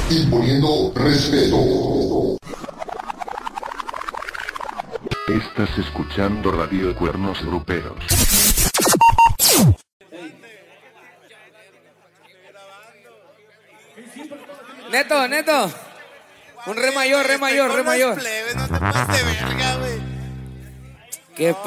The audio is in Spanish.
imponiendo respeto. Estás escuchando Radio Cuernos Gruperos. Neto. Un re mayor. Plebe, no te pases de verga, güey. ¿Qué